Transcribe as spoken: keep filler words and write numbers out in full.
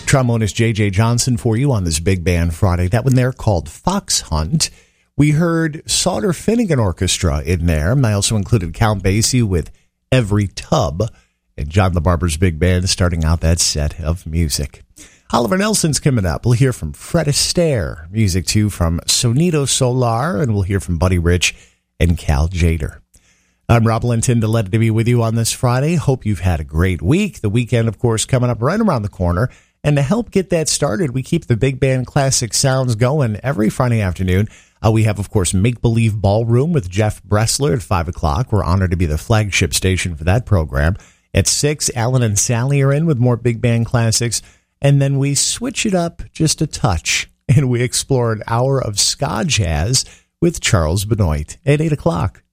Trombonist J J Johnson for you on this Big Band Friday. That one there called Fox Hunt. We heard Sauter Finnegan Orchestra in there. I also included Count Basie with Every Tub, and John LaBarber's Big Band starting out that set of music. Oliver Nelson's coming up. We'll hear from Fred Astaire. Music, too, from Sonido Solar, and we'll hear from Buddy Rich and Cal Jader. I'm Rob Linton, delighted to be with you on this Friday. Hope you've had a great week. The weekend, of course, coming up right around the corner. And to help get that started, we keep the Big Band Classic Sounds going every Friday afternoon. Uh, we have, of course, Make Believe Ballroom with Jeff Bressler at five o'clock. We're honored to be the flagship station for that program. At six, Alan and Sally are in with more Big Band Classics. And then we switch it up just a touch, and we explore an hour of ska jazz with Charles Benoit at eight o'clock.